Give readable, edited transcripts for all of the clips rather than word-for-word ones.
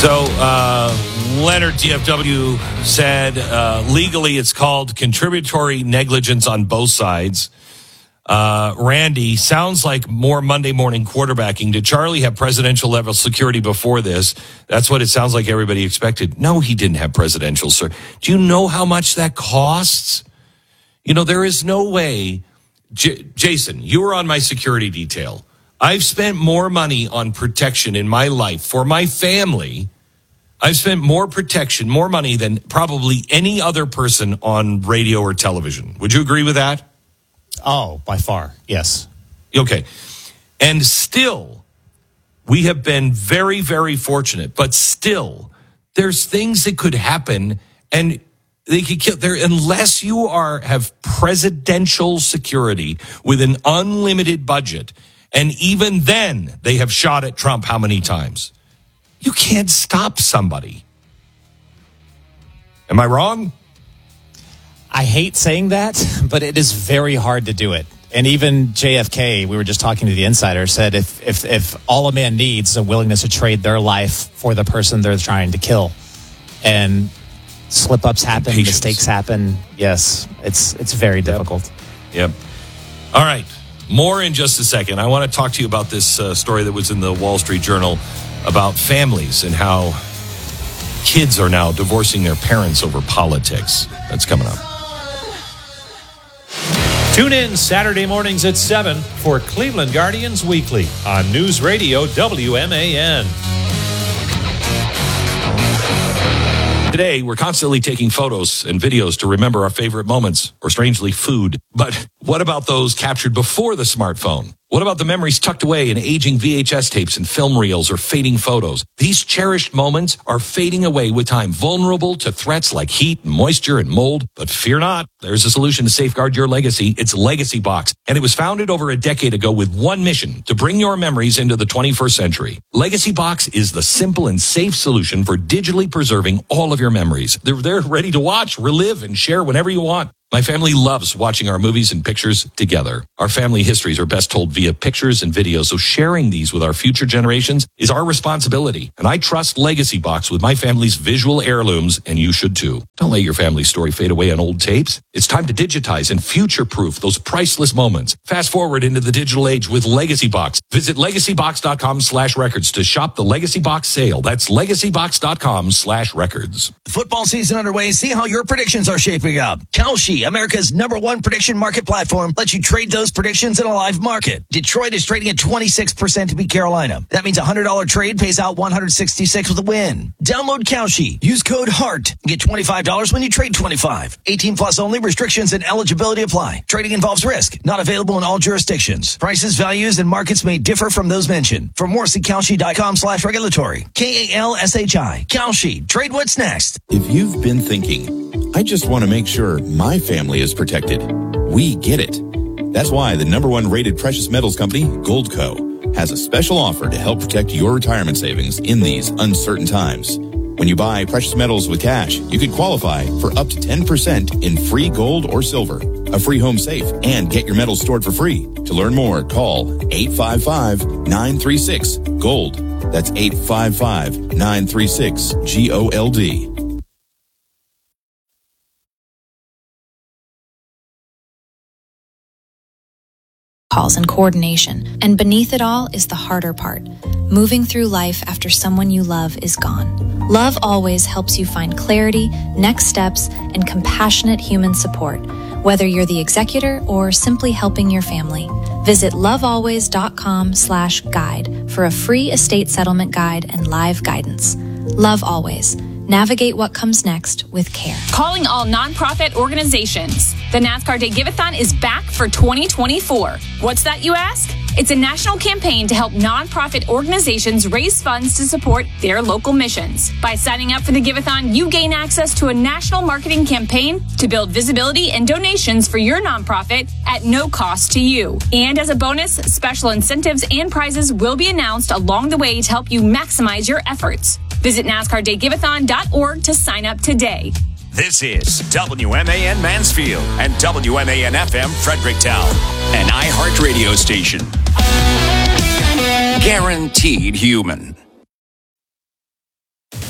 So, Leonard DFW said legally it's called contributory negligence on both sides. Randy, sounds like more Monday morning quarterbacking. Did Charlie have presidential level security before this? That's what it sounds like everybody expected. No, he didn't have presidential, sir. Do you know how much that costs? You know, there is no way. Jason, you were on my security detail. I've spent more money on protection in my life for my family. I've spent more protection, more money than probably any other person on radio or television. Would you agree with that? Oh, by far, yes. Okay. And still, we have been very, very fortunate. But still, there's things that could happen, and they could kill there unless you have presidential security with an unlimited budget. And even then, they have shot at Trump how many times? You can't stop somebody. Am I wrong? I hate saying that, but it is very hard to do it. And even JFK, we were just talking to the insider, said if all a man needs is a willingness to trade their life for the person they're trying to kill. And slip-ups happen, mistakes happen. Yes, it's very difficult. Yep. All right. More in just a second. I want to talk to you about this story that was in the Wall Street Journal about families and how kids are now divorcing their parents over politics. That's coming up. Tune in Saturday mornings at 7 for Cleveland Guardians Weekly on News Radio WMAN. Today, we're constantly taking photos and videos to remember our favorite moments, or strangely, food. But what about those captured before the smartphone? What about the memories tucked away in aging VHS tapes and film reels or fading photos? These cherished moments are fading away with time, vulnerable to threats like heat, moisture, and mold. But fear not, there's a solution to safeguard your legacy. It's Legacy Box, and it was founded over a decade ago with one mission: to bring your memories into the 21st century. Legacy Box is the simple and safe solution for digitally preserving all of your memories. They're ready to watch, relive, and share whenever you want. My family loves watching our movies and pictures together. Our family histories are best told via pictures and videos, so sharing these with our future generations is our responsibility. And I trust Legacy Box with my family's visual heirlooms, and you should too. Don't let your family story fade away on old tapes. It's time to digitize and future-proof those priceless moments. Fast forward into the digital age with Legacy Box. Visit legacybox.com/records to shop the Legacy Box sale. That's legacybox.com/records. Football season underway. See how your predictions are shaping up. Kalshi, America's #1 prediction market platform, lets you trade those predictions in a live market. Detroit is trading at 26% to beat Carolina. That means a $100 trade pays out $166 with a win. Download Kalshi. Use code HEART and get $25 when you trade 25. 18 plus only. Restrictions and eligibility apply. Trading involves risk. Not available in all jurisdictions. Prices, values, and markets may differ from those mentioned. For more, see Kalshi.com/regulatory. KALSHI. Kalshi. Trade what's next. If you've been thinking, I just want to make sure my family is protected, we get it. That's why the #1 rated precious metals company, Goldco, has a special offer to help protect your retirement savings in these uncertain times. When you buy precious metals with cash, you could qualify for up to 10% in free gold or silver, a free home safe, and get your metals stored for free. To learn more, call 855-936-GOLD. That's 855-936-GOLD. Calls and coordination. And beneath it all is the harder part, moving through life after someone you love is gone. Love Always helps you find clarity, next steps, and compassionate human support, whether you're the executor or simply helping your family. Visit lovealways.com/guide for a free estate settlement guide and live guidance. Love Always. Navigate what comes next with care. Calling all nonprofit organizations. The NASCAR Day Give-A-thon is back for 2024. What's that, you ask? It's a national campaign to help nonprofit organizations raise funds to support their local missions. By signing up for the Give-A-thon, you gain access to a national marketing campaign to build visibility and donations for your nonprofit at no cost to you. And as a bonus, special incentives and prizes will be announced along the way to help you maximize your efforts. Visit NASCARDayGiveathon.org to sign up today. This is WMAN Mansfield and WMAN FM Fredericktown, an iHeart radio station. Guaranteed human.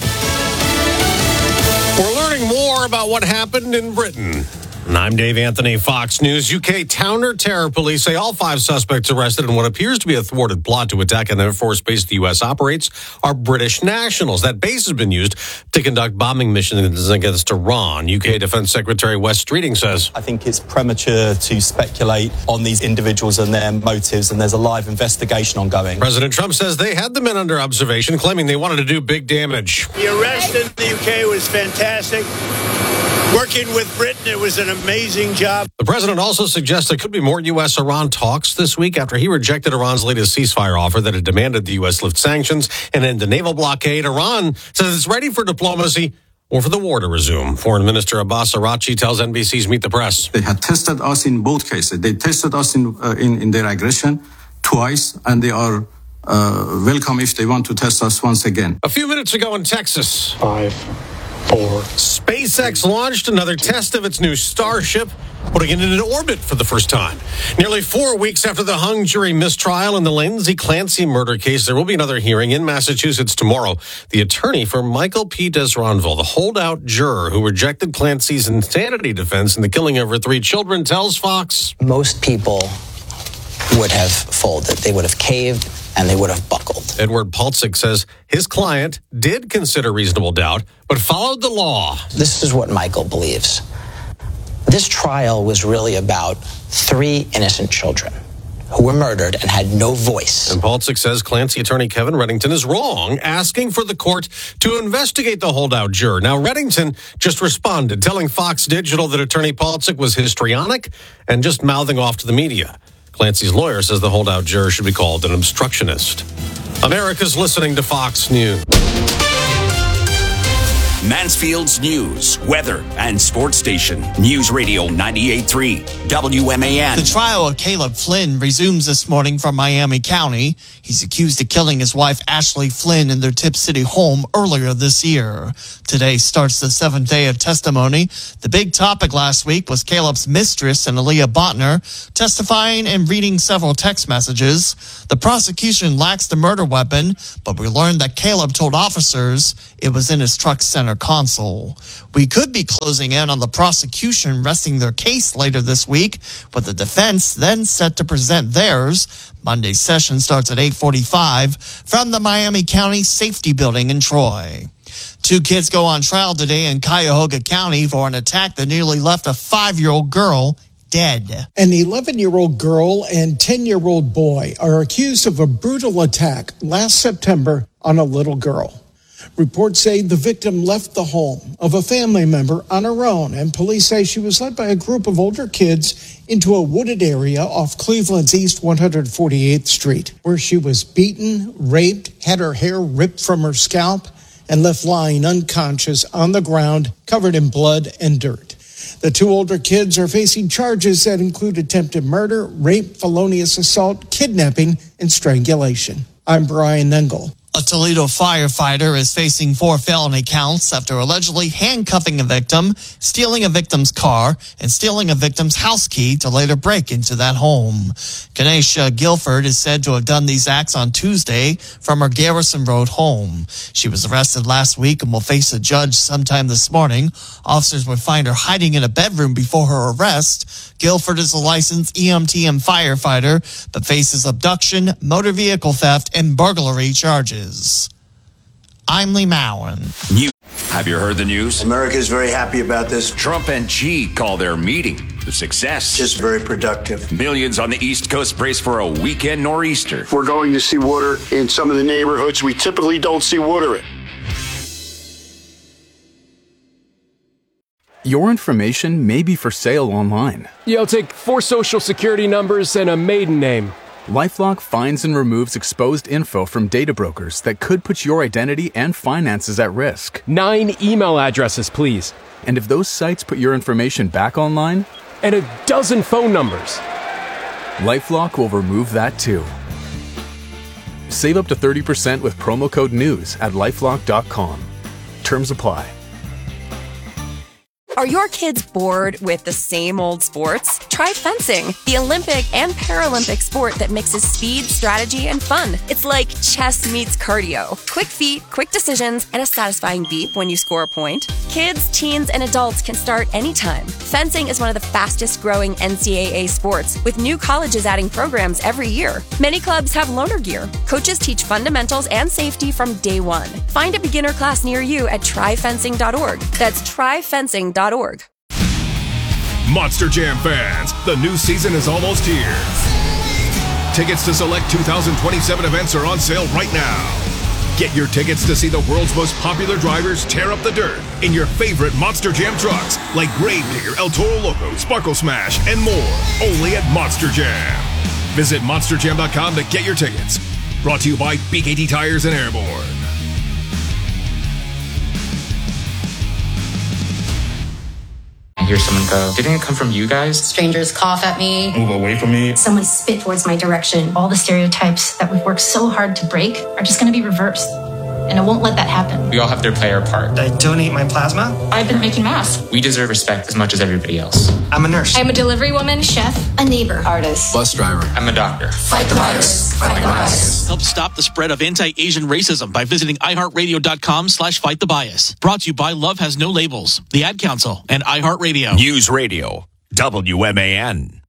more about what happened in Britain. And I'm Dave Anthony, Fox News. UK counter-terror police say all 5 suspects arrested in what appears to be a thwarted plot to attack an Air Force base the U.S. operates are British nationals. That base has been used to conduct bombing missions against Iran. UK Defense Secretary Wes Streeting says, I think it's premature to speculate on these individuals and their motives, and there's a live investigation ongoing. President Trump says they had the men under observation, claiming they wanted to do big damage. The arrest in the UK was fantastic. Working with Britain, it was an amazing job. The president also suggests there could be more U.S.-Iran talks this week after he rejected Iran's latest ceasefire offer that had demanded the U.S. lift sanctions and end the naval blockade. Iran says it's ready for diplomacy or for the war to resume. Foreign Minister Abbas Araghchi tells NBC's Meet the Press. They had tested us in both cases. They tested us in their aggression twice, and they are welcome if they want to test us once again. A few minutes ago in Texas, 5, 4. SpaceX launched another test of its new Starship, putting it into orbit for the first time. Nearly 4 weeks after the hung jury mistrial in the Lindsay Clancy murder case, there will be another hearing in Massachusetts tomorrow. The attorney for Michael P. Desronville, the holdout juror who rejected Clancy's insanity defense in the killing of her 3 children, tells Fox, most people would have folded. They would have caved and they would have buckled. Edward Paltzik says his client did consider reasonable doubt, but followed the law. This is what Michael believes. This trial was really about 3 innocent children who were murdered and had no voice. And Paltzik says Clancy attorney Kevin Reddington is wrong, asking for the court to investigate the holdout juror. Now, Reddington just responded, telling Fox Digital that attorney Paltzik was histrionic and just mouthing off to the media. Clancy's lawyer says the holdout juror should be called an obstructionist. America's listening to Fox News. Mansfield's news, weather, and sports station. News Radio 98.3 WMAN. The trial of Caleb Flynn resumes this morning from Miami County. He's accused of killing his wife Ashley Flynn in their Tip City home earlier this year. Today starts the 7th day of testimony. The big topic last week was Caleb's mistress, Aaliyah Botner, testifying and reading several text messages. The prosecution lacks the murder weapon, but we learned that Caleb told officers it was in his truck center console. We could be closing in on the prosecution resting their case later this week, with the defense then set to present theirs. Monday's session starts at 8:45 from the Miami County Safety Building in Troy. 2 kids go on trial today in Cuyahoga County for an attack that nearly left a 5-year-old girl dead. An 11-year-old girl and 10-year-old boy are accused of a brutal attack last September on a little girl. Reports say the victim left the home of a family member on her own, and police say she was led by a group of older kids into a wooded area off Cleveland's East 148th Street, where she was beaten, raped, had her hair ripped from her scalp, and left lying unconscious on the ground, covered in blood and dirt. The 2 older kids are facing charges that include attempted murder, rape, felonious assault, kidnapping, and strangulation. I'm Brian Engel. A Toledo firefighter is facing 4 felony counts after allegedly handcuffing a victim, stealing a victim's car, and stealing a victim's house key to later break into that home. Kanesha Guilford is said to have done these acts on Tuesday from her Garrison Road home. She was arrested last week and will face a judge sometime this morning. Officers would find her hiding in a bedroom before her arrest. Guilford is a licensed EMT and firefighter, but faces abduction, motor vehicle theft, and burglary charges. I'm Lee Mowen. Have you heard the news? America's very happy about this. Trump and Xi call their meeting a success. Just very productive. Millions on the East Coast brace for a weekend nor'easter. We're going to see water in some of the neighborhoods we typically don't see water in. Your information may be for sale online. Yeah, I'll take 4 social security numbers and a maiden name. LifeLock finds and removes exposed info from data brokers that could put your identity and finances at risk. 9 email addresses, please. And if those sites put your information back online? And a dozen phone numbers. LifeLock will remove that too. Save up to 30% with promo code NEWS at LifeLock.com. Terms apply. Are your kids bored with the same old sports? Try fencing, the Olympic and Paralympic sport that mixes speed, strategy, and fun. It's like chess meets cardio. Quick feet, quick decisions, and a satisfying beep when you score a point. Kids, teens, and adults can start anytime. Fencing is one of the fastest growing NCAA sports, with new colleges adding programs every year. Many clubs have loaner gear. Coaches teach fundamentals and safety from day one. Find a beginner class near you at tryfencing.org. That's tryfencing.org. Monster Jam fans, the new season is almost here. Tickets to select 2027 events are on sale right now. Get your tickets to see the world's most popular drivers tear up the dirt in your favorite Monster Jam trucks like Gravedigger, El Toro Loco, Sparkle Smash, and more. Only at Monster Jam. Visit monsterjam.com to get your tickets. Brought to you by BKT Tires and Airborne. I hear someone go, didn't it come from you guys? Strangers cough at me. Move away from me. Someone spit towards my direction. All the stereotypes that we've worked so hard to break are just going to be reversed. And I won't let that happen. We all have to play our part. I donate my plasma. I've been making masks. We deserve respect as much as everybody else. I'm a nurse. I'm a delivery woman, chef, a neighbor, artist, Bus driver. I'm a doctor. Fight the virus. Fight the bias. Help stop the spread of anti-Asian racism by visiting iHeartRadio.com/fight-the-bias. Brought to you by Love Has No Labels, the Ad Council, and iHeartRadio. News Radio, WMAN.